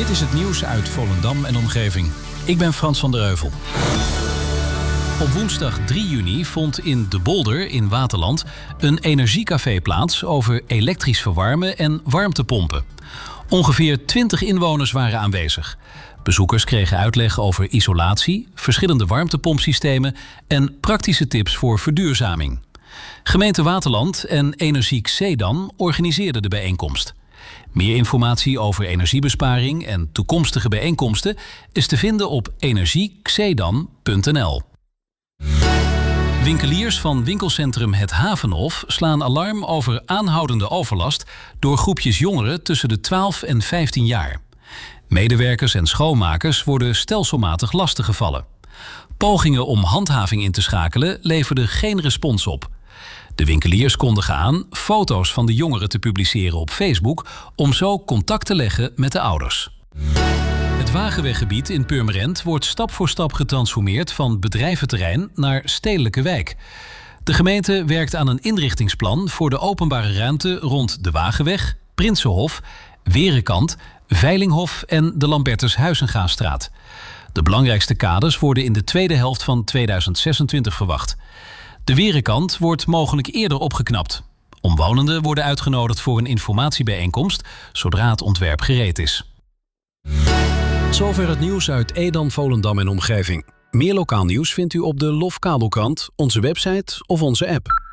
Dit is het nieuws uit Volendam en omgeving. Ik ben Frans van der Heuvel. Op woensdag 3 juni vond in De Bolder in Waterland een energiecafé plaats over elektrisch verwarmen en warmtepompen. Ongeveer 20 inwoners waren aanwezig. Bezoekers kregen uitleg over isolatie, verschillende warmtepompsystemen en praktische tips voor verduurzaming. Gemeente Waterland en Energiek Zeedam organiseerden de bijeenkomst. Meer informatie over energiebesparing en toekomstige bijeenkomsten is te vinden op energiekzeedam.nl. Winkeliers van winkelcentrum Het Havenhof slaan alarm over aanhoudende overlast door groepjes jongeren tussen de 12 en 15 jaar. Medewerkers en schoonmakers worden stelselmatig lastiggevallen. Pogingen om handhaving in te schakelen leverden geen respons op. De winkeliers kondigen aan foto's van de jongeren te publiceren op Facebook om zo contact te leggen met de ouders. Het Wagenweggebied in Purmerend wordt stap voor stap getransformeerd van bedrijventerrein naar stedelijke wijk. De gemeente werkt aan een inrichtingsplan voor de openbare ruimte rond de Wagenweg, Prinsenhof, Werenkant, Veilinghof en de Lambertus-Huizengastraat. De belangrijkste kaders worden in de tweede helft van 2026 verwacht. De Werenkant wordt mogelijk eerder opgeknapt. Omwonenden worden uitgenodigd voor een informatiebijeenkomst zodra het ontwerp gereed is. Zover het nieuws uit Edam, Volendam en omgeving. Meer lokaal nieuws vindt u op de LOF Kabelkrant, onze website of onze app.